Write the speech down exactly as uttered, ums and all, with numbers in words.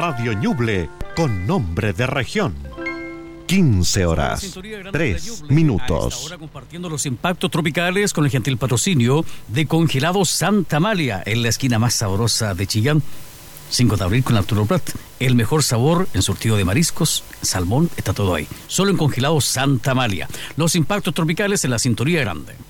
Radio Ñuble con nombre de región. quince horas, tres minutos. Ahora compartiendo los impactos tropicales con el gentil patrocinio de Congelados Santa Amalia, en la esquina más sabrosa de Chillán. cinco de abril con Arturo Prat. El mejor sabor en surtido de mariscos, salmón, está todo ahí. Solo en Congelados Santa Amalia. Los impactos tropicales en la cinturía grande.